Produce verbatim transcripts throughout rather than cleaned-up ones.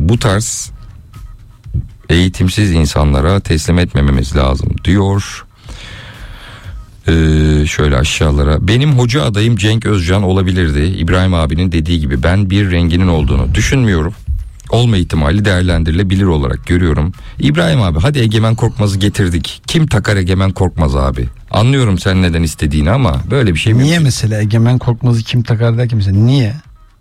bu tarz eğitimsiz insanlara teslim etmememiz lazım diyor. Ee, şöyle aşağılara. Benim hoca adayım Cenk Özcan olabilirdi. İbrahim abinin dediği gibi ben bir renginin olduğunu düşünmüyorum. Olma ihtimali değerlendirilebilir olarak görüyorum. İbrahim abi hadi Egemen Korkmaz'ı getirdik. Kim takar Egemen Korkmaz abi? Anlıyorum sen neden istediğini ama böyle bir şey mi? Niye yok? Mesela Egemen Korkmaz'ı kim takar derken mesela niye?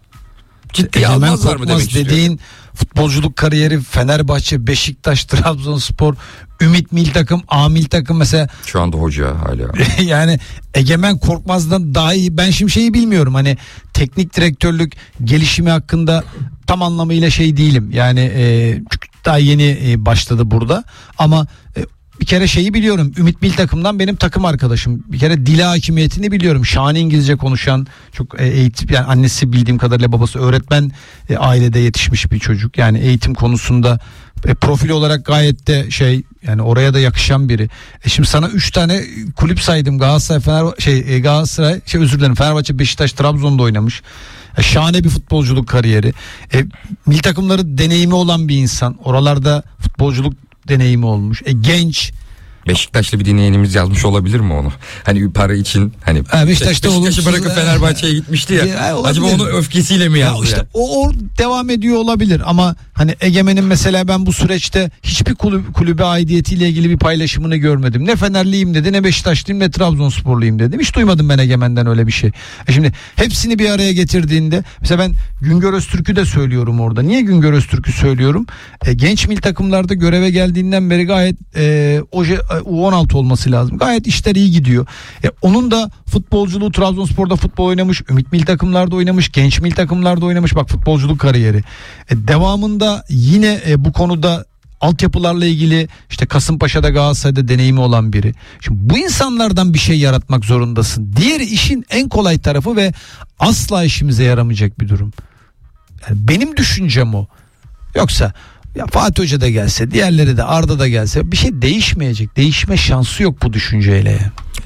Ciddiye almazlar mı demek istiyorum? Dediğin futbolculuk kariyeri Fenerbahçe, Beşiktaş, Trabzonspor, Ümit Milli Takım, A Milli Takım mesela. Şu anda hoca hala. Yani Egemen Korkmaz'dan daha iyi. Ben şimdi şeyi bilmiyorum, hani teknik direktörlük gelişimi hakkında tam anlamıyla şey değilim. Yani e, daha yeni e, başladı burada ama e, bir kere şeyi biliyorum. Ümit Milli Takım'dan benim takım arkadaşım. Bir kere dil hakimiyetini biliyorum. Şahane İngilizce konuşan, çok eğitim, yani annesi bildiğim kadarıyla babası öğretmen e, ailede yetişmiş bir çocuk. Yani eğitim konusunda e, profil olarak gayet de şey, yani oraya da yakışan biri. E şimdi sana üç tane kulüp saydım. Galatasaray, Fenerbahçe, şey e, Galatasaray, şey özür dilerim. Fenerbahçe, Beşiktaş, Trabzon'da oynamış. E, şahane bir futbolculuk kariyeri. E, milli takımları deneyimi olan bir insan. Oralarda futbolculuk deneyimi olmuş. E, genç. Beşiktaşlı bir dinleyenimiz yazmış olabilir mi onu? Hani para için hani ha, Beşiktaş'ta Beşiktaş'ı bırakıp Fenerbahçe'ye gitmişti ya. ya acaba onu öfkesiyle mi yazdı? Ya işte yani? o, o devam ediyor olabilir ama hani Egemen'in mesela ben bu süreçte hiçbir kulüp, kulübe aidiyetiyle ilgili bir paylaşımını görmedim. Ne Fenerliyim dedi, ne Beşiktaşlıyım, ne Trabzonsporluyum dedim. Hiç duymadım ben Egemen'den öyle bir şey. E şimdi hepsini bir araya getirdiğinde mesela ben Güngör Öztürk'ü de söylüyorum orada. Niye Güngör Öztürk'ü söylüyorum? E, genç milli takımlarda göreve geldiğinden beri gayet e, oje U on altı olması lazım. Gayet işler iyi gidiyor. E, onun da futbolculuğu, Trabzonspor'da futbol oynamış, Ümit milli takımlarda oynamış, genç milli takımlarda oynamış. Bak futbolculuk kariyeri. E, devamında yine e, bu konuda altyapılarla ilgili işte Kasımpaşa'da, Galatasaray'da deneyimi olan biri. Şimdi bu insanlardan bir şey yaratmak zorundasın. Diğeri işin en kolay tarafı ve asla işimize yaramayacak bir durum. Yani benim düşüncem o. Yoksa ya Fatih Hoca da gelse, diğerleri de, Arda da gelse bir şey değişmeyecek. Değişme şansı yok bu düşünceyle.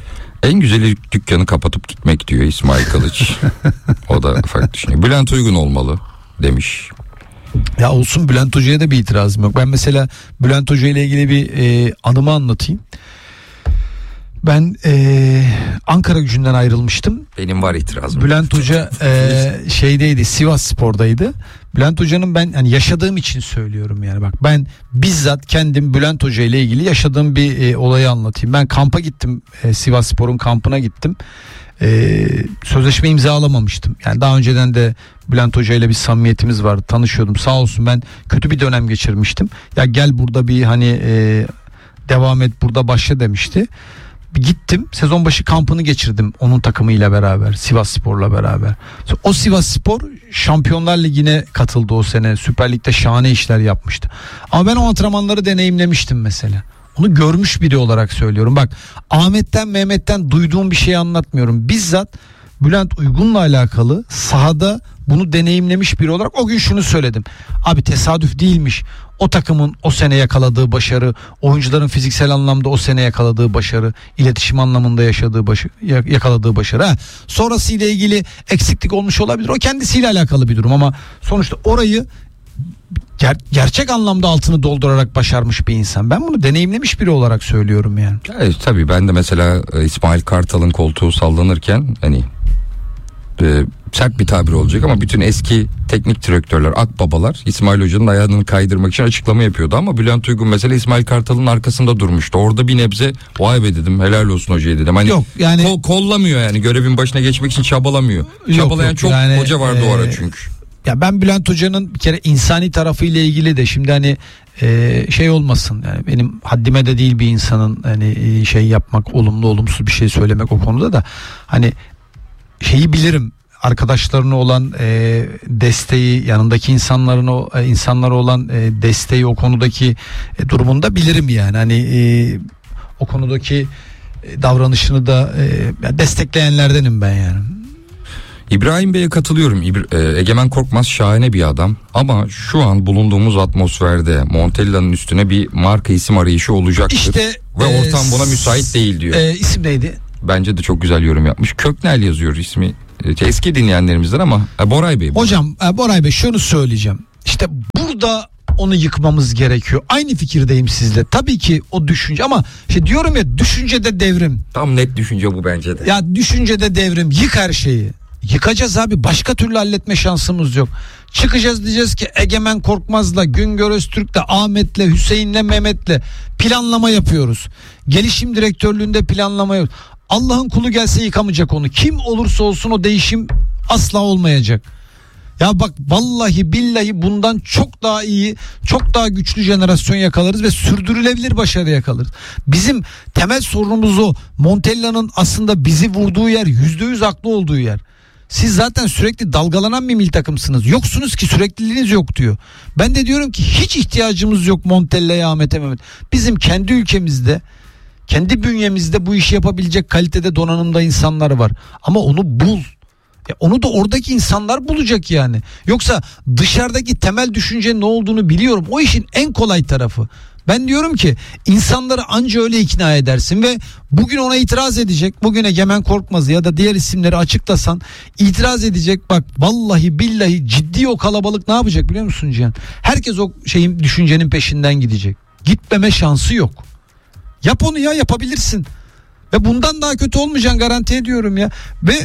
En güzeli dükkanı kapatıp gitmek diyor İsmail Kılıç. O da farklı düşünüyor. Bülent Uygun olmalı demiş. Ya olsun, Bülent Hoca'ya da bir itirazım yok. Ben mesela Bülent Hoca ile ilgili bir e, anımı anlatayım. Ben e, Ankara Gücü'nden ayrılmıştım. Benim var itirazım. Bülent Hoca e, şeydeydi, Sivas Spor'daydı. Bülent Hoca'nın ben yani yaşadığım için söylüyorum yani bak ben bizzat kendim Bülent Hoca ile ilgili yaşadığım bir e, olayı anlatayım. Ben kampa gittim, e, Sivas Spor'un kampına gittim. E, sözleşme imzalamamıştım. Yani daha önceden de Bülent Hoca ile bir samimiyetimiz vardı, tanışıyordum. Sağ olsun, ben kötü bir dönem geçirmiştim. Ya gel burada bir hani e, devam et, burada başla demişti. Gittim, sezon başı kampını geçirdim onun takımıyla beraber, Sivas Spor'la beraber. O Sivas Spor Şampiyonlar Ligi'ne katıldı o sene. Süper Lig'de şahane işler yapmıştı. Ama ben o antrenmanları deneyimlemiştim mesela. Onu görmüş biri olarak söylüyorum. Bak, Ahmet'ten Mehmet'ten duyduğum bir şeyi anlatmıyorum. Bizzat Bülent Uygun'la alakalı sahada bunu deneyimlemiş biri olarak o gün şunu söyledim. Abi tesadüf değilmiş. O takımın o sene yakaladığı başarı, oyuncuların fiziksel anlamda o sene yakaladığı başarı, iletişim anlamında yaşadığı başarı, yakaladığı başarı. Ha, sonrasıyla ilgili eksiklik olmuş olabilir. O kendisiyle alakalı bir durum ama sonuçta orayı ger- gerçek anlamda altını doldurarak başarmış bir insan. Ben bunu deneyimlemiş biri olarak söylüyorum yani. Evet, tabii ben de mesela İsmail Kartal'ın koltuğu sallanırken hani e, sert bir tabir olacak ama bütün eski teknik direktörler, akbabalar İsmail Hoca'nın ayağını kaydırmak için açıklama yapıyordu ama Bülent Uygun mesela İsmail Kartal'ın arkasında durmuştu. Orada bir nebze vay be dedim, helal olsun hocaya dedim. Hani yok yani kol, kollamıyor yani, görevin başına geçmek için çabalamıyor. Yok, Çabalayan yok, çok yani, hoca vardı e, o ara çünkü. Ya ben Bülent Hoca'nın bir kere insani tarafıyla ilgili de şimdi hani e, şey olmasın yani benim haddime de değil bir insanın hani şey yapmak, olumlu olumsuz bir şey söylemek o konuda da hani şeyi bilirim. Arkadaşlarına olan e, desteği, yanındaki insanların o e, insanlara olan e, desteği, o konudaki e, durumunu da bilirim yani. Hani e, o konudaki e, davranışını da e, destekleyenlerdenim ben yani. İbrahim Bey'e katılıyorum. İbra- Egemen Korkmaz şahane bir adam ama şu an bulunduğumuz atmosferde Montella'nın üstüne bir marka isim arayışı olacaktır. İşte, ve e, ortam buna müsait değil diyor. E, isim neydi? Bence de çok güzel yorum yapmış. Köknel yazıyor ismi. Eski dinleyenlerimizden ama Boray Bey. Hocam Boray Bey şunu söyleyeceğim. İşte burada onu yıkmamız gerekiyor. Aynı fikirdeyim sizle. Tabii ki o düşünce ama işte diyorum ya, düşüncede devrim. Tam net düşünce bu bence de. Ya düşüncede devrim, yık her şeyi. Yıkacağız abi, başka türlü halletme şansımız yok. Çıkacağız, diyeceğiz ki Egemen Korkmaz'la, Güngör Öztürk'le, Ahmet'le, Hüseyin'le, Mehmet'le planlama yapıyoruz. Gelişim direktörlüğünde planlama yapıyoruz. Allah'ın kulu gelse yıkamayacak onu. Kim olursa olsun o değişim asla olmayacak. Ya bak, vallahi billahi bundan çok daha iyi, çok daha güçlü jenerasyon yakalarız ve sürdürülebilir başarı yakalarız. Bizim temel sorunumuz o. Montella'nın aslında bizi vurduğu yer, yüzde yüz haklı olduğu yer. Siz zaten sürekli dalgalanan bir milli takımsınız. Yoksunuz ki, sürekliliğiniz yok diyor. Ben de diyorum ki hiç ihtiyacımız yok Montella'ya, Ahmet'e, Mehmet. Bizim kendi ülkemizde, kendi bünyemizde bu işi yapabilecek kalitede, donanımda insanlar var. Ama onu bul. Ya onu da oradaki insanlar bulacak yani. Yoksa dışarıdaki temel düşüncenin ne olduğunu biliyorum. O işin en kolay tarafı. Ben diyorum ki insanları anca öyle ikna edersin ve bugün ona itiraz edecek. Bugün Egemen Korkmaz'ı ya da diğer isimleri açıklasan itiraz edecek. Bak vallahi billahi ciddi o kalabalık ne yapacak biliyor musun Cihan? Herkes o şeyin, düşüncenin peşinden gidecek. Gitmeme şansı yok. Yap onu ya, yapabilirsin. Ve bundan daha kötü olmayacaksın, garanti ediyorum ya. Ve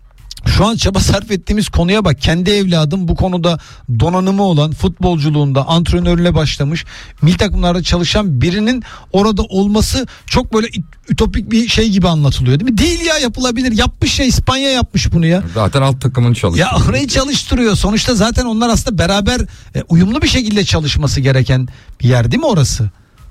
şu an çaba sarf ettiğimiz konuya bak. Kendi evladım bu konuda donanımı olan, futbolculuğunda antrenörle başlamış, milli takımlarda çalışan birinin orada olması çok böyle ütopik bir şey gibi anlatılıyor değil mi? Değil ya, yapılabilir. Yapmış ya, İspanya yapmış bunu ya. Zaten alt takımın çalıştırıyor. Ya orayı çalıştırıyor. Sonuçta zaten onlar aslında beraber e, uyumlu bir şekilde çalışması gereken bir yer değil mi orası?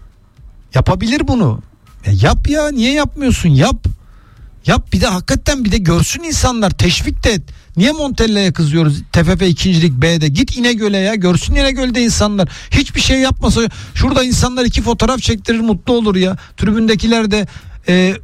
Yapabilir bunu. Ya yap ya, niye yapmıyorsun? Yap. Yap, bir de hakikaten bir de görsün insanlar, teşvik de et. Niye Montella'ya kızıyoruz? T F F ikincilik B'de git İnegöl'e ya, görsün İnegöl'de insanlar. Hiçbir şey yapmasa şurada insanlar iki fotoğraf çektirir, mutlu olur ya. Tribündekiler de e,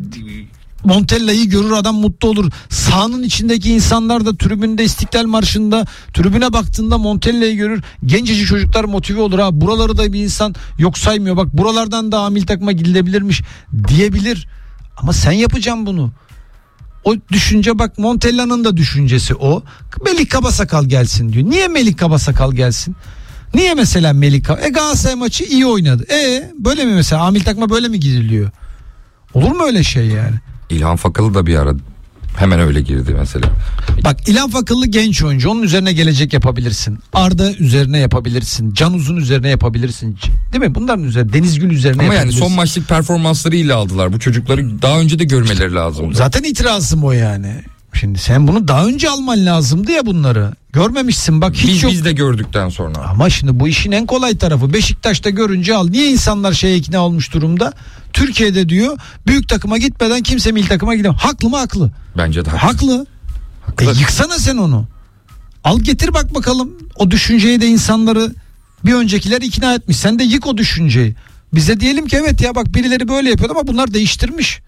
Montella'yı görür, adam mutlu olur. Sahanın içindeki insanlar da tribünde, İstiklal Marşı'nda tribüne baktığında Montella'yı görür. Gencecik çocuklar motive olur, ha buraları da bir insan yok saymıyor. Bak buralardan da milli takıma gidilebilirmiş diyebilir. Ama sen yapacaksın bunu. O düşünce, bak Montella'nın da düşüncesi o. Melih Kabasakal gelsin diyor. Niye Melih Kabasakal gelsin? Niye mesela Melih Kabasakal? E Galatasaray maçı iyi oynadı. E böyle mi mesela? Amil takma böyle mi gidiliyor? Olur mu öyle şey yani? İlhan Fakalı da bir ara hemen öyle girdi mesela. Bak İlhan Fakıllı genç oyuncu, onun üzerine gelecek yapabilirsin. Arda üzerine yapabilirsin. Can Uzun üzerine yapabilirsin. Değil mi? Bunların üzerine, Deniz Gül üzerine ama yapabilirsin. yani son maçlık performanslarıyla aldılar. Bu çocukları daha önce de görmeleri lazım. Zaten itirazım o yani. Şimdi sen bunu daha önce alman lazımdı ya bunları. Görmemişsin bak, hiç biz, yok. Biz de gördükten sonra. Ama şimdi bu işin en kolay tarafı, Beşiktaş'ta görünce al. Niye insanlar şeye ikna olmuş durumda? Türkiye'de diyor büyük takıma gitmeden kimse milli takıma gidemez. Haklı mı? Haklı. Bence de haklı. Haklı. Haklı. E yıksana sen onu. Al getir bak bakalım. O düşünceyi de insanları bir öncekiler ikna etmiş. Sen de yık o düşünceyi. Bize diyelim ki evet ya bak birileri böyle yapıyordu ama bunlar değiştirmiş.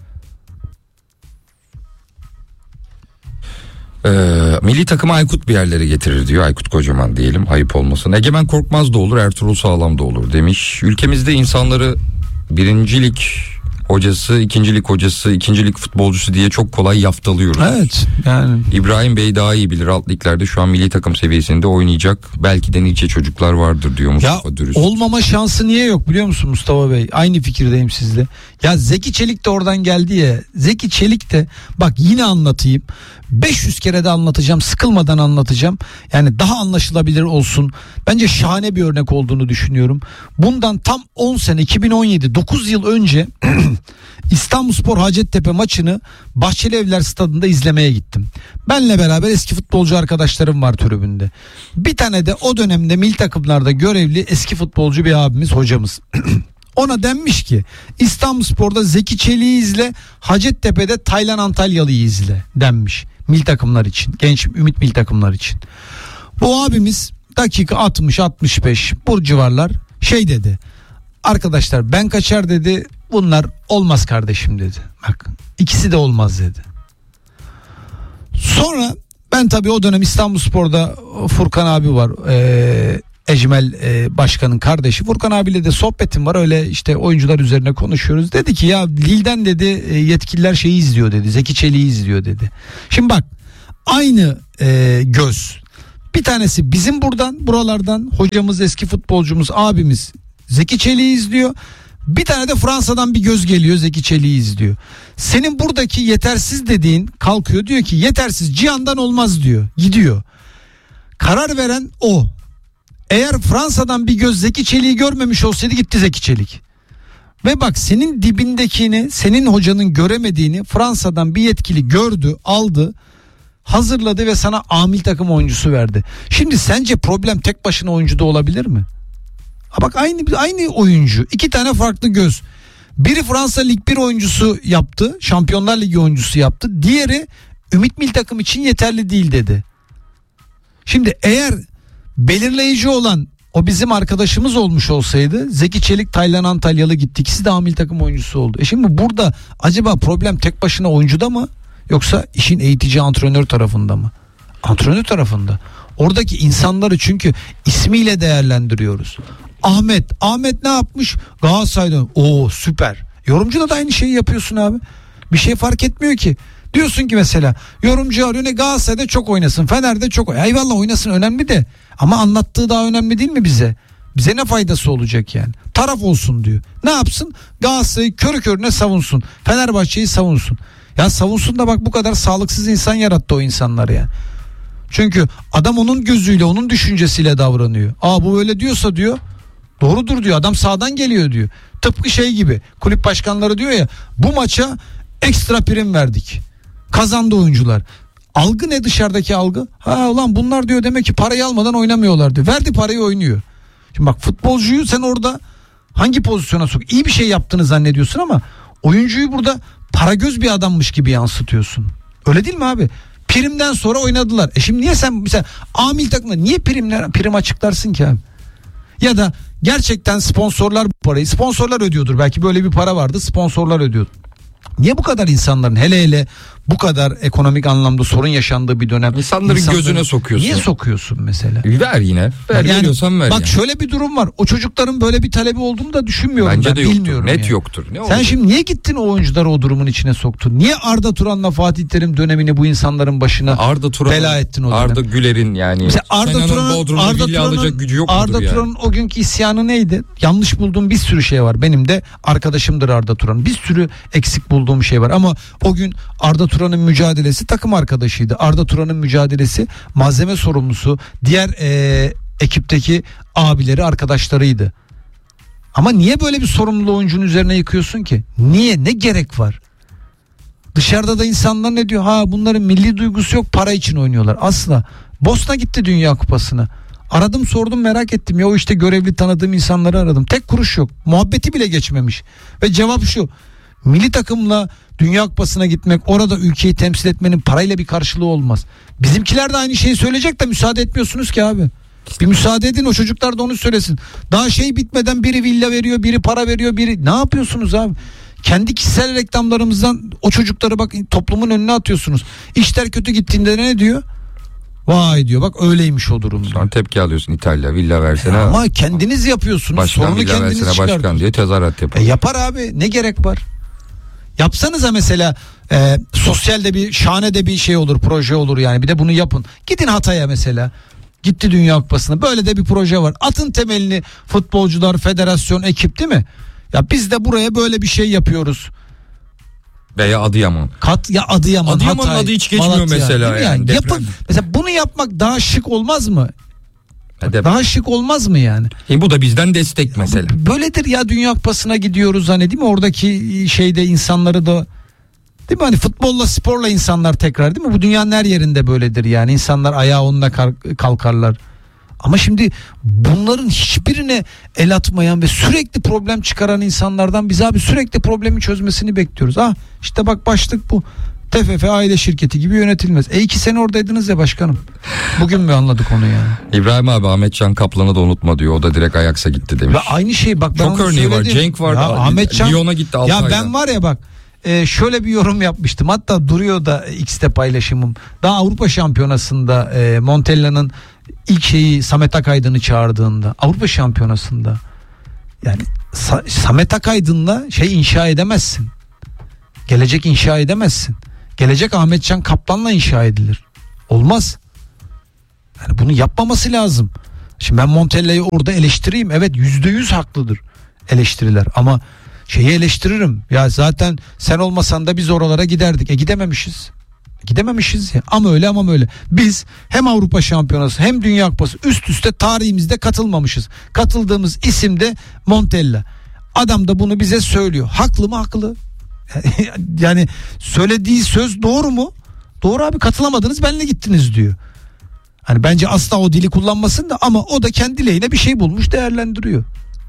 Ee, milli takıma Aykut bir yerlere getirir diyor. Aykut Kocaman diyelim, ayıp olmasın. Egemen Korkmaz da olur, Ertuğrul Sağlam da olur demiş. Ülkemizde insanları birincilik hocası, ikincilik hocası, ikincilik futbolcusu diye çok kolay yaftalıyoruz. Evet yani. İbrahim Bey daha iyi bilir, alt liglerde şu an milli takım seviyesinde oynayacak belki de nice çocuklar vardır diyor Mustafa Ya Dürüst. olmama şansı niye yok biliyor musun Mustafa Bey? Aynı fikirdeyim sizle. Ya Zeki Çelik de oradan geldi ya. Zeki Çelik de bak yine anlatayım. beş yüz kere de anlatacağım, sıkılmadan anlatacağım. Yani daha anlaşılabilir olsun. Bence şahane bir örnek olduğunu düşünüyorum. Bundan tam on sene, iki bin on yedi, dokuz yıl önce İstanbulspor Hacettepe maçını Bahçelievler Stadı'nda izlemeye gittim. Benle beraber eski futbolcu arkadaşlarım var tribünde. Bir tane de o dönemde milli takımlarda görevli eski futbolcu bir abimiz, hocamız. Ona denmiş ki İstanbulspor'da Zeki Çelik'i izle, Hacettepe'de Taylan Antalyalı'yı izle denmiş. Milli takımlar için, genç ümit milli takımlar için. Bu abimiz dakika altmış altmış beş bu civarlar şey dedi. Arkadaşlar ben kaçar dedi, bunlar olmaz kardeşim dedi. Bak ikisi de olmaz dedi. Sonra ben tabii o dönem İstanbulspor'da Furkan abi var. Ee, Ecmel e, Başkan'ın kardeşi. Furkan abiyle de sohbetim var, öyle işte oyuncular üzerine konuşuyoruz. Dedi ki ya Lille'den dedi e, yetkililer şeyi izliyor dedi. Zeki Çelik'i izliyor dedi. Şimdi bak aynı e, göz Bir tanesi bizim buradan, buralardan hocamız, eski futbolcumuz, abimiz Zeki Çelik'i izliyor. Bir tane de Fransa'dan bir göz geliyor, Zeki Çelik'i izliyor. Senin buradaki yetersiz dediğin kalkıyor, diyor ki yetersiz, Cihan'dan olmaz diyor. Gidiyor. Karar veren o. Eğer Fransa'dan bir göz Zeki Çelik'i görmemiş olsaydı gitti Zeki Çelik. Ve bak, senin dibindekini, senin hocanın göremediğini Fransa'dan bir yetkili gördü, aldı, hazırladı ve sana amil takım oyuncusu verdi. Şimdi sence problem tek başına oyuncuda olabilir mi? Ha bak, aynı aynı oyuncu, iki tane farklı göz. Biri Fransa Lig bir oyuncusu yaptı, Şampiyonlar Ligi oyuncusu yaptı. Diğeri Ümit Milli Takım için yeterli değil dedi. Şimdi eğer belirleyici olan o bizim arkadaşımız olmuş olsaydı, Zeki Çelik, Taylan Antalyalı gitti. İkisi de amil takım oyuncusu oldu. E şimdi burada acaba problem tek başına oyuncuda mı? Yoksa işin eğitici, antrenör tarafında mı? Antrenör tarafında. Oradaki insanları çünkü ismiyle değerlendiriyoruz. Ahmet, Ahmet ne yapmış? Galatasaray'dan. Oo süper. Yorumcuda da aynı şeyi yapıyorsun abi. Bir şey fark etmiyor ki. Diyorsun ki mesela yorumcu arıyor, ne Galatasaray'da çok oynasın, Fener'de çok oynasın. Eyvallah, oynasın, önemli de. Ama anlattığı daha önemli değil mi bize? Bize ne faydası olacak yani? Taraf olsun diyor. Ne yapsın? Galatasaray'ı körü körüne savunsun. Fenerbahçe'yi savunsun. Ya savunsun da bak, bu kadar sağlıksız insan yarattı o insanlar yani. Çünkü adam onun gözüyle, onun düşüncesiyle davranıyor. Aa bu öyle diyorsa diyor, doğrudur diyor, adam sağdan geliyor diyor. Tıpkı şey gibi, kulüp başkanları diyor ya, bu maça ekstra prim verdik, kazandı oyuncular. Algı ne dışarıdaki algı? Ha ulan bunlar diyor demek ki parayı almadan oynamıyorlar diyor. Verdi parayı, oynuyor. Şimdi bak, futbolcuyu sen orada hangi pozisyona sok? İyi bir şey yaptığını zannediyorsun ama oyuncuyu burada paragöz bir adammış gibi yansıtıyorsun. Öyle değil mi abi? Primden sonra oynadılar. E şimdi niye sen mesela amil takımda niye primler, prim açıklarsın ki abi? Ya da gerçekten sponsorlar bu parayı, sponsorlar ödüyordur. Belki böyle bir para vardı, sponsorlar ödüyordu. Niye bu kadar insanların, hele hele bu kadar ekonomik anlamda sorun yaşandığı bir dönem İnsanların gözüne sokuyorsun. Niye sokuyorsun mesela? Ver yine. Ver, yani, veriyorsan ver. bak yani. Şöyle bir durum var. O çocukların böyle bir talebi olduğunu da düşünmüyorum. Bence ben. de yoktur. Bilmiyorum Net yani. yoktur. Ne Sen olacak? şimdi niye gittin o oyuncuları o durumun içine soktun? Niye Arda Turan'la Fatih Terim dönemini bu insanların başına Arda Turan, bela ettin o dönem? Arda Güler'in yani. Mesela Arda Turan'ın, Bodrum'da Arda villa alacak gücü yok Arda mudur yani? Turan'ın o günkü isyanı neydi? Yanlış bulduğum bir sürü şey var. Benim de arkadaşımdır Arda Turan. Bir sürü eksik bulduğum şey var ama o gün Arda Turan'ın mücadelesi takım arkadaşıydı. Arda Turan'ın mücadelesi malzeme sorumlusu, diğer e, ekipteki abileri, arkadaşlarıydı. Ama niye böyle bir sorumluluğu oyuncunun üzerine yıkıyorsun ki? Niye? Ne gerek var? Dışarıda da insanlar ne diyor? Ha bunların milli duygusu yok, para için oynuyorlar. Asla. Bosna gitti Dünya Kupası'na. Aradım, sordum, merak ettim. Ya o işte görevli tanıdığım insanları aradım. Tek kuruş yok. Muhabbeti bile geçmemiş. Ve cevap şu: milli takımla Dünya Kupası'na gitmek, orada ülkeyi temsil etmenin parayla bir karşılığı olmaz. Bizimkiler de aynı şeyi söyleyecek de müsaade etmiyorsunuz ki abi. Bir müsaade edin, o çocuklar da onu söylesin. Daha şey bitmeden biri villa veriyor, biri para veriyor, biri... Ne yapıyorsunuz abi? Kendi kişisel reklamlarımızdan o çocukları bak toplumun önüne atıyorsunuz. İşler kötü gittiğinde ne diyor? Vay diyor, bak öyleymiş o durum. Sonra tepki alıyorsun, İtalya villa versene. E ama kendiniz yapıyorsunuz. Başkan Sorunu villa kendiniz versene başkan diye tezahürat yapar. E yapar abi, ne gerek var? Yapsanıza mesela e, sosyal de bir, şahane de bir şey olur, proje olur yani. Bir de bunu yapın. Gidin Hatay'a mesela. Gitti Dünya Kupası'na. Böyle de bir proje var. Atın temelini futbolcular, federasyon, ekip, değil mi? Ya biz de buraya böyle bir şey yapıyoruz. Veya Adıyaman. Kat ya Adıyaman, Adıyaman'ın Hatay, adı hiç geçmiyor Malatya, mesela değil mi yani. Yapın. Deprem. Mesela bunu yapmak daha şık olmaz mı? Dep- Daha şık olmaz mı yani? E bu da bizden destek mesela. Böyledir ya, Dünya Kupası'na gidiyoruz hani, değil mi? Oradaki şeyde insanları da, değil mi? Hani futbolla, sporla insanlar tekrar, değil mi? Bu dünyanın her yerinde böyledir yani. İnsanlar ayağa onunla kalkarlar. Ama şimdi bunların hiçbirine el atmayan ve sürekli problem çıkaran insanlardan biz abi sürekli problemi çözmesini bekliyoruz. Ah işte bak, başlık bu. T F F aile şirketi gibi yönetilmez. E iki sene oradaydınız ya başkanım. Bugün mü anladık onu yani? İbrahim abi, Ahmet Can Kaplan'ı da unutma diyor. O da direkt Ajax'a gitti demiş. Ve aynı şey bak, ben çok onu örneği var. söyledim. Cenk var. Ya Ahmet Can, Lyon'a gitti altı ya ayda. ben var ya bak, e, şöyle bir yorum yapmıştım. Hatta duruyor da X'te paylaşımım. Daha Avrupa Şampiyonası'nda e, Montella'nın ilk şeyi Samet Akaydın'ı çağırdığında, Avrupa Şampiyonası'nda, yani Sa- Samet Akaydın'la şey inşa edemezsin. Gelecek inşa edemezsin. Gelecek Ahmet Can Kaplan'la inşa edilir. Olmaz. Yani bunu yapmaması lazım. Şimdi ben Montella'yı orada eleştireyim. Evet, yüzde yüz haklıdır eleştiriler ama şeyi eleştiririm. Ya zaten sen olmasan da biz oralara giderdik. E gidememişiz. Gidememişiz ya. Ama öyle ama böyle. Biz hem Avrupa Şampiyonası hem Dünya Kupası üst üste tarihimizde katılmamışız. Katıldığımız isim de Montella. Adam da bunu bize söylüyor. Haklı mı? Haklı. Yani söylediği söz doğru mu? Doğru abi, katılamadınız, benle gittiniz diyor. Hani bence asla o dili kullanmasın da ama o da kendi lehine bir şey bulmuş, değerlendiriyor.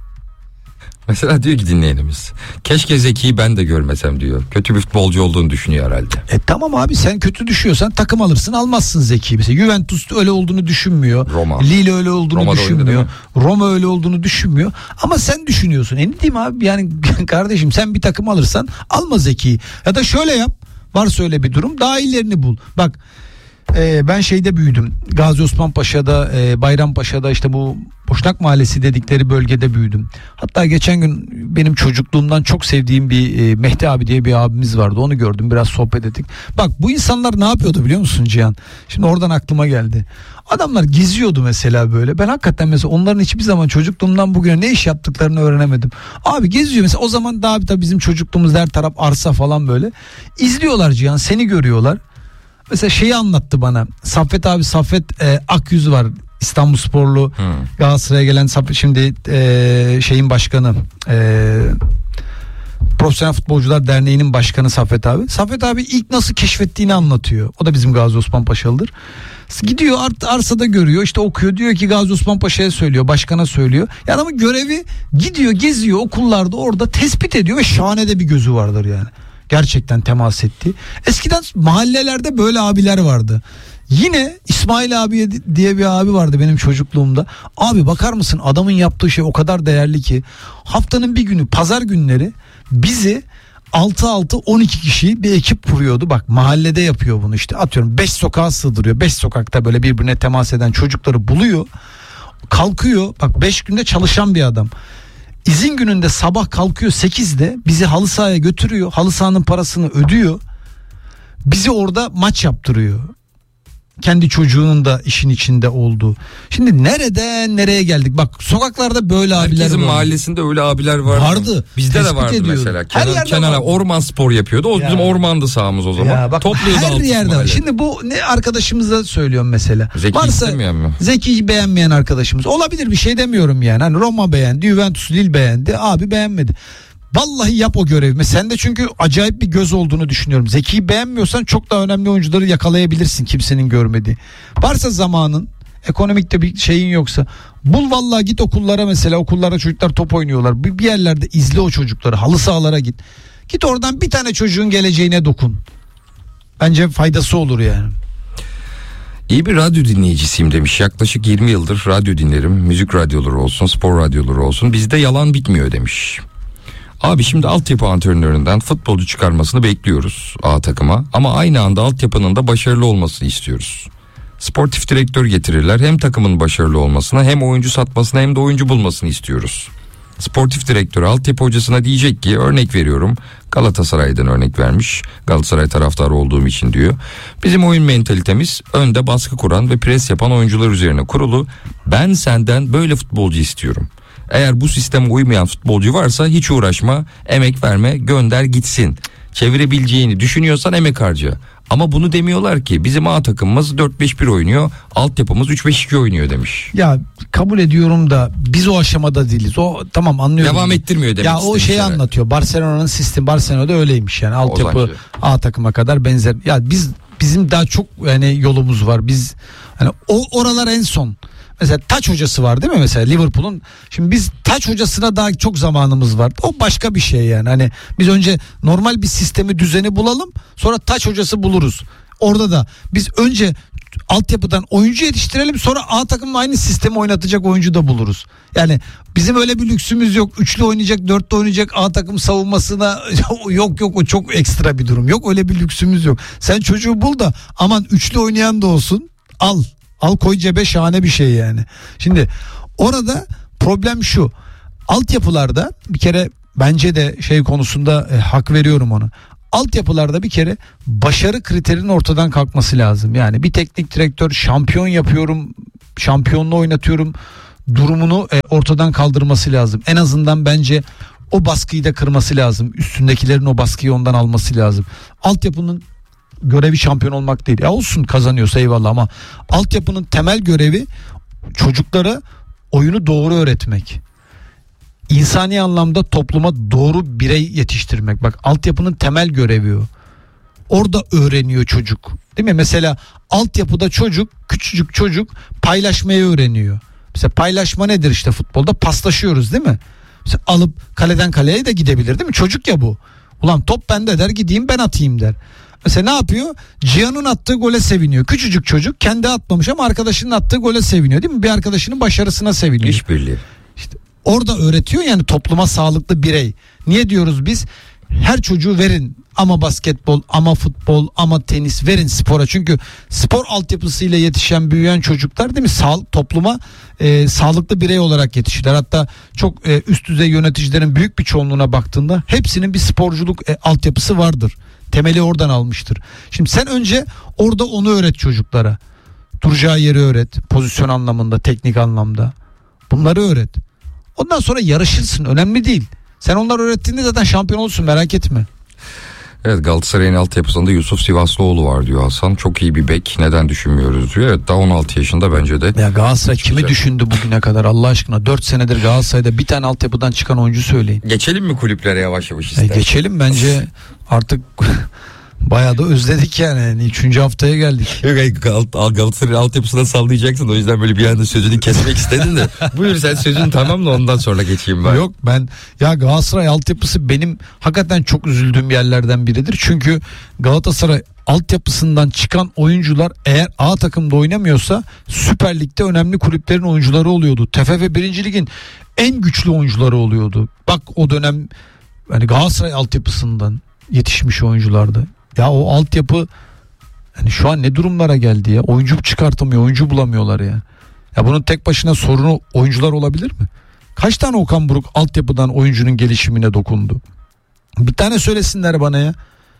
Mesela diyor ki dinleyenimiz, keşke Zeki'yi ben de görmesem diyor. Kötü bir futbolcu olduğunu düşünüyor herhalde. E tamam abi, sen kötü düşüyorsan takım alırsın, almazsın Zeki'yi. Mesela Juventus öyle olduğunu düşünmüyor. Roma. Lille öyle olduğunu Roma'da düşünmüyor. Roma öyle olduğunu düşünmüyor. Ama sen düşünüyorsun. E ne diyeyim abi, yani kardeşim sen bir takım alırsan alma Zeki'yi. Ya da şöyle yap, varsa öyle bir durum, daha iyilerini bul. Bak e, ben şeyde büyüdüm. Gazi Osman Paşa'da, e, Bayrampaşa'da, işte bu Boşnak Mahallesi dedikleri bölgede büyüdüm. Hatta geçen gün benim çocukluğumdan çok sevdiğim bir e, Mehdi abi diye bir abimiz vardı. Onu gördüm, biraz sohbet ettik. Bak bu insanlar ne yapıyordu biliyor musun Cihan? Şimdi oradan aklıma geldi. Adamlar geziyordu mesela böyle. Ben hakikaten mesela onların hiçbir zaman çocukluğumdan bugüne ne iş yaptıklarını öğrenemedim. Abi geziyor mesela, o zaman daha tabii bizim çocukluğumuzda her taraf arsa falan böyle. İzliyorlar Cihan, seni görüyorlar. Mesela şeyi anlattı bana. Saffet abi, Saffet e, Akyüz var. İstanbulsporlu, hmm. Galatasaray'a gelen şimdi e, şeyin başkanı, e, Profesyonel Futbolcular Derneği'nin başkanı Saffet abi. Saffet abi ilk nasıl keşfettiğini anlatıyor. O da bizim Gazi Osman Paşalıdır. Gidiyor art, arsada görüyor, işte okuyor, diyor ki Gazi Osman Paşa'ya söylüyor, başkana söylüyor. Ya adamın görevi, gidiyor geziyor okullarda, orada tespit ediyor ve şahane de bir gözü vardır yani. Gerçekten temas etti. Eskiden mahallelerde böyle abiler vardı. Yine İsmail abi diye bir abi vardı benim çocukluğumda. Abi bakar mısın, adamın yaptığı şey o kadar değerli ki. Haftanın bir günü, pazar günleri bizi altı altı on iki kişi bir ekip kuruyordu. Bak mahallede yapıyor bunu işte. Atıyorum beş sokağa sığdırıyor. beş sokakta böyle birbirine temas eden çocukları buluyor. Kalkıyor. Bak beş günde çalışan bir adam. İzin gününde sabah kalkıyor sekizde, bizi halı sahaya götürüyor. Halı sahanın parasını ödüyor. Bizi orada maç yaptırıyor. Kendi çocuğunun da işin içinde olduğu. Şimdi nereden nereye geldik? Bak sokaklarda böyle abiler var. Herkesin mahallesinde öyle abiler vardı. Vardı. Bizde Tespit de vardı ediyordu. mesela. Her Kenan, yerde Kenan vardı. Orman Spor yapıyordu. O Ya. bizim ormandı sahamız o zaman. Ya bak, topluyordu her yerde var. mahalle. Şimdi bu ne, arkadaşımıza söylüyorum mesela. Zeki varsa istemeyen mi? Zeki'yi beğenmeyen arkadaşımız olabilir, bir şey demiyorum yani. Hani Roma beğendi, Juventus Lille beğendi, abi beğenmedi. Vallahi yap o görevi. Sen de çünkü acayip bir göz olduğunu düşünüyorum. Zeki'yi beğenmiyorsan çok daha önemli oyuncuları yakalayabilirsin, kimsenin görmediği. Varsa zamanın, ekonomikte bir şeyin yoksa bul vallahi, git okullara, mesela okullara çocuklar top oynuyorlar. Bir, bir yerlerde izle o çocukları, halı sahalara git. Git oradan bir tane çocuğun geleceğine dokun. Bence faydası olur yani. İyi bir radyo dinleyicisiyim demiş. Yaklaşık yirmi yıldır radyo dinlerim. Müzik radyoları olsun, spor radyoları olsun. Bizde yalan bitmiyor demiş. Abi şimdi altyapı antrenöründen futbolcu çıkarmasını bekliyoruz A takıma. Ama aynı anda altyapının da başarılı olmasını istiyoruz. Sportif direktör getirirler. Hem takımın başarılı olmasına, hem oyuncu satmasına, hem de oyuncu bulmasını istiyoruz. Sportif direktör altyapı hocasına diyecek ki, örnek veriyorum, Galatasaray'dan örnek vermiş. Galatasaray taraftarı olduğum için diyor. Bizim oyun mentalitemiz önde baskı kuran ve pres yapan oyuncular üzerine kurulu. Ben senden böyle futbolcu istiyorum. Eğer bu sisteme uymayan futbolcu varsa hiç uğraşma, emek verme, gönder gitsin. Çevirebileceğini düşünüyorsan emek harca. Ama bunu demiyorlar ki, bizim A takımımız dört beş bir oynuyor, altyapımız üç beş iki oynuyor demiş. Ya kabul ediyorum da biz o aşamada değiliz. O tamam, anlıyorum. Devam ettirmiyor demek. Ya o şeyi anlatıyor. Barcelona'nın sistemi, Barcelona'da öyleymiş yani. Altyapı A takıma kadar benzer. Ya biz bizim daha çok yani yolumuz var. Biz hani o oralar en son. Mesela Taç hocası var değil mi mesela Liverpool'un? Şimdi biz Taç hocasına daha çok zamanımız var. O başka bir şey yani. Hani biz önce normal bir sistemi, düzeni bulalım. Sonra Taç hocası buluruz. Orada da biz önce altyapıdan oyuncu yetiştirelim. Sonra A takımın aynı sistemi oynatacak oyuncu da buluruz. Yani bizim öyle bir lüksümüz yok. Üçlü oynayacak, dörtlü oynayacak A takım savunmasına yok yok, o çok ekstra bir durum. Yok öyle bir lüksümüz yok. Sen çocuğu bul da aman üçlü oynayan da olsun. Al. Al koy cebe, şahane bir şey yani. Şimdi orada problem şu. Altyapılarda bir kere bence de şey konusunda e, hak veriyorum ona. altyapılarda bir kere başarı kriterinin ortadan kalkması lazım. Yani bir teknik direktör şampiyon yapıyorum, şampiyonluğu oynatıyorum durumunu e, ortadan kaldırması lazım. En azından bence o baskıyı da kırması lazım. Üstündekilerin o baskıyı ondan alması lazım. Altyapının görevi şampiyon olmak değil. Ya olsun, kazanıyorsa eyvallah, ama altyapının temel görevi çocuklara oyunu doğru öğretmek. İnsani anlamda topluma doğru birey yetiştirmek. Bak, altyapının temel görevi o. Orada öğreniyor çocuk. Değil mi? Mesela altyapıda çocuk, küçücük çocuk paylaşmayı öğreniyor. Mesela paylaşma nedir işte futbolda? Paslaşıyoruz değil mi? Mesela alıp kaleden kaleye de gidebilir değil mi? Çocuk ya bu. Ulan top bende der, gideyim ben atayım der. Mesela ne yapıyor? Cihan'ın attığı gole seviniyor. Küçücük çocuk, kendi atmamış ama arkadaşının attığı gole seviniyor değil mi? Bir arkadaşının başarısına seviniyor. İşbirliği. İşte orada öğretiyor yani topluma sağlıklı birey. Niye diyoruz biz? Her çocuğu verin, ama basketbol, ama futbol, ama tenis verin spora. Çünkü spor altyapısıyla yetişen, büyüyen çocuklar değil mi? Sağ, topluma e, sağlıklı birey olarak yetişirler. Hatta çok e, üst düzey yöneticilerin büyük bir çoğunluğuna baktığında hepsinin bir sporculuk e, altyapısı vardır. Temeli oradan almıştır. Şimdi sen önce orada onu öğret çocuklara. Duracağı yeri öğret. Pozisyon anlamında, teknik anlamda. Bunları öğret. Ondan sonra yarışırsın. Önemli değil. Sen onları öğrettiğinde zaten şampiyon olursun, merak etme. Evet, Galatasaray'ın altyapısında Yusuf Sivaslıoğlu var diyor Hasan. Çok iyi bir bek. Neden düşünmüyoruz diyor. Evet, daha on altı yaşında bence de. Ya Galatasaray kimi güzel düşündü bugüne kadar Allah aşkına? dört senedir Galatasaray'da bir tane altyapıdan çıkan oyuncu söyleyin. Geçelim mi kulüplere yavaş yavaş Ya ister? geçelim bence artık bayağı da özledik yani. Üçüncü haftaya geldik. Yok, Gal- Galatasaray'ın altyapısına sallayacaksın. O yüzden böyle bir anda sözünü kesmek istedin de. Buyur sen sözünü tamam da ondan sonra geçeyim ben. Yok, ben ya Galatasaray altyapısı benim hakikaten çok üzüldüğüm yerlerden biridir. Çünkü Galatasaray altyapısından çıkan oyuncular eğer A takımda oynamıyorsa Süper Lig'de önemli kulüplerin oyuncuları oluyordu. T F F birinci Lig'in en güçlü oyuncuları oluyordu. Bak o dönem yani Galatasaray altyapısından yetişmiş oyunculardı. Ya o altyapı yani şu an ne durumlara geldi ya? Oyuncu çıkartamıyor, oyuncu bulamıyorlar ya. Ya bunun tek başına sorunu oyuncular olabilir mi? Kaç tane Okan Buruk altyapıdan oyuncunun gelişimine dokundu? Bir tane söylesinler bana ya.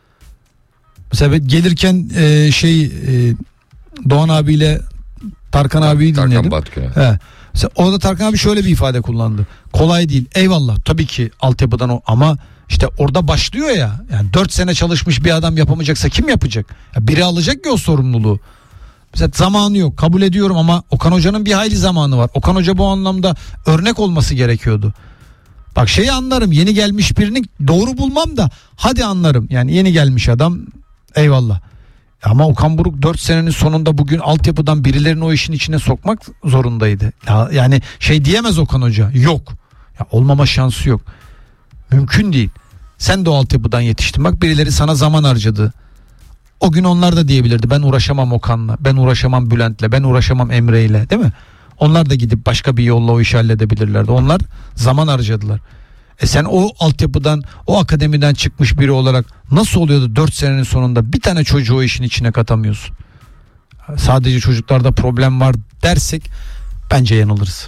Mesela gelirken e, şey e, Doğan abiyle Tarkan abiyi Tarkan dinledim. Batkı. He. Mesela orada Tarkan abi şöyle bir ifade kullandı. Kolay değil. Eyvallah tabii ki altyapıdan o, ama işte orada başlıyor ya. Yani dört sene çalışmış bir adam yapamayacaksa kim yapacak? Ya biri alacak ya o sorumluluğu. Mesela zamanı yok, kabul ediyorum, ama Okan Hoca'nın bir hayli zamanı var. Okan Hoca bu anlamda örnek olması gerekiyordu. Bak şeyi anlarım, yeni gelmiş birini doğru bulmam da hadi anlarım. Yani yeni gelmiş adam eyvallah. Ama Okan Buruk dört senenin sonunda bugün altyapıdan birilerini o işin içine sokmak zorundaydı. Ya, yani şey diyemez Okan Hoca, yok. Ya olmama şansı yok. Mümkün değil. Sen de o altyapıdan yetiştin. Bak birileri sana zaman harcadı. O gün onlar da diyebilirdi. Ben uğraşamam Okan'la. Ben uğraşamam Bülent'le. Ben uğraşamam Emre'yle. Değil mi? Onlar da gidip başka bir yolla o işi halledebilirlerdi. Onlar zaman harcadılar. E sen o altyapıdan, o akademiden çıkmış biri olarak nasıl oluyordu dört senenin sonunda bir tane çocuğu o işin içine katamıyorsun? Sadece çocuklarda problem var dersek bence yanılırız.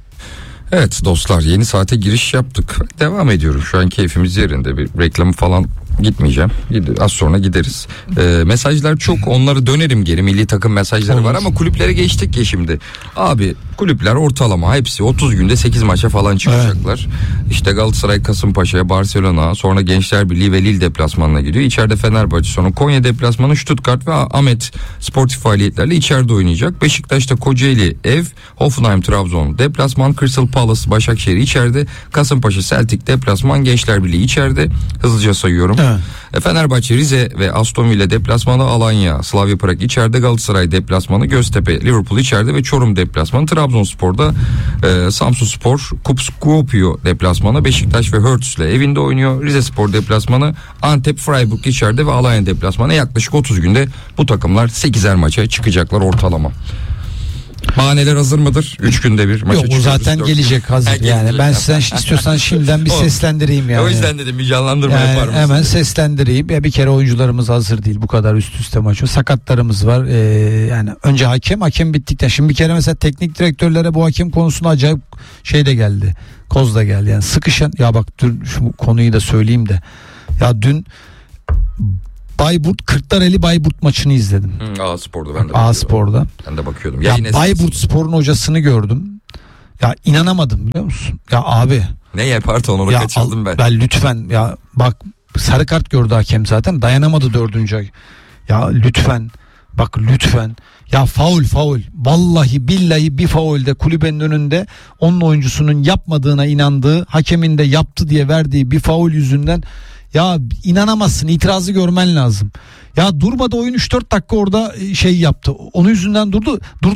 Evet dostlar, yeni saate giriş yaptık. Devam ediyorum. Şu an keyfimiz yerinde. Bir reklamı falan gitmeyeceğim. Az sonra gideriz. Ee, mesajlar çok. Onları dönerim geri. Milli takım mesajları Olmaz. var ama kulüplere geçtik ya şimdi. Abi kulüpler ortalama hepsi otuz günde sekiz maça falan çıkacaklar. Evet. İşte Galatasaray Kasımpaşa'ya, Barcelona, sonra Gençler Birliği ve Lille deplasmanına gidiyor. İçeride Fenerbahçe, sonra Konya deplasmanı, Stuttgart ve Ahmet sportif faaliyetlerle içeride oynayacak. Beşiktaş'ta Kocaeli ev, Hoffenheim Trabzon deplasman, Crystal Palace Başakşehir içeride, Kasımpaşa Celtic deplasman, Gençler Birliği içeride. Hızlıca sayıyorum. Evet. Fenerbahçe Rize ve Aston Villa deplasmanı, Alanya Slavia Prag içeride, Galatasaray deplasmanı, Göztepe Liverpool içeride ve Çorum deplasmanı. Trabzonspor'da e, Samsunspor Kuopio deplasmanı, Beşiktaş ve Hertz'le evinde oynuyor. Rizespor deplasmanı, Antep Freiburg içeride ve Alanya deplasmanı. Yaklaşık otuz günde bu takımlar sekizer maça çıkacaklar ortalama. Bahaneler hazır mıdır? üç günde bir maça Yok, o zaten gelecek hazır. Ha, yani gelecek. ben sen istiyorsan şimdiden bir seslendireyim yani. O yüzden dedim bir canlandırma yani yapar mısın? Hemen seslendireyim. Ya bir kere oyuncularımız hazır değil bu kadar üst üste maç. Sakatlarımız var. Ee, yani önce hakem, hakem bittikten şimdi bir kere mesela teknik direktörlere bu hakem konusunda acayip şey de geldi. Koz da geldi. Yani sıkışan, ya bak dün şu konuyu da söyleyeyim de. Ya dün Bayburt Kırklareli Bayburt maçını izledim. Hı, A Spor'da ben de A Spor'da. Ben de bakıyordum. Ya Yayın Bayburt esnasında. Spor'un hocasını gördüm. Ya inanamadım biliyor musun? Ya abi. Ne ya pardon onu Ya kaçırdım al- ben. Ben lütfen ya bak sarı kart gördü hakem zaten, dayanamadı dördüncü ay. Ya lütfen bak lütfen ya faul faul vallahi billahi bir faulde kulübenin önünde onun oyuncusunun yapmadığına inandığı, hakemin de yaptı diye verdiği bir faul yüzünden ya inanamazsın, itirazı görmen lazım. Ya durmadı oyun, üç dört dakika orada şey yaptı. Onun yüzünden durdu. Dur